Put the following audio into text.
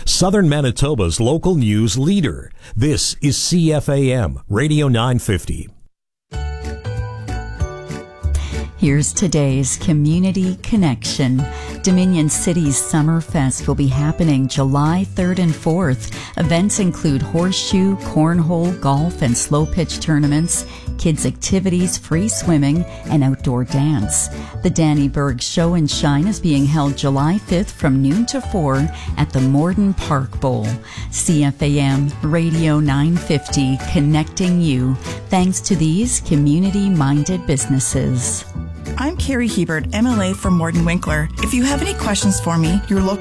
Southern Manitoba's local news leader. This is CFAM Radio 950. Here's today's Community Connection. Dominion City's Summer Fest will be happening July 3rd and 4th. Events include horseshoe, cornhole, golf, and slow pitch tournaments, kids' activities, free swimming, and outdoor dance. The Danny Berg Show and Shine is being held July 5th from noon to 4 at the Morden Park Bowl. CFAM Radio 950, connecting you, thanks to these community-minded businesses. I'm Carrie Hebert, MLA from Morden Winkler. If you have any questions for me, your local